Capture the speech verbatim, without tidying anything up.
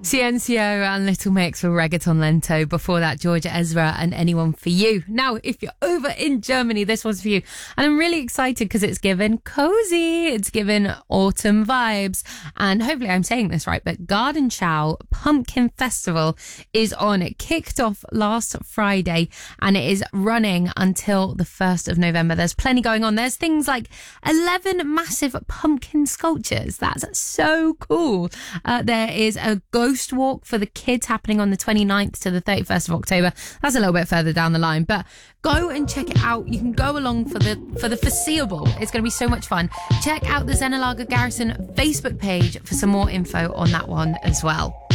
Ciencio and Little Mix for Reggaeton Lento. Before that, Georgia Ezra and Anyone for You. Now, if you're over in Germany, this one's for you. And I'm really excited because it's given cozy. It's given autumn vibes. And hopefully I'm saying this right, but Garden Chow Pumpkin Festival is on. It kicked off last Friday and it is running until the first of November. There's plenty going on. There's things like eleven massive pumpkin sculptures. That's so cool. Uh, there is a ghost walk for the kids happening on the twenty-ninth to the thirty-first of October. That's a little bit further down the line, but go and check it out. You can go along for the for the foreseeable. It's going to be so much fun. Check out the Zenalaga Garrison Facebook page for some more info on that one as well.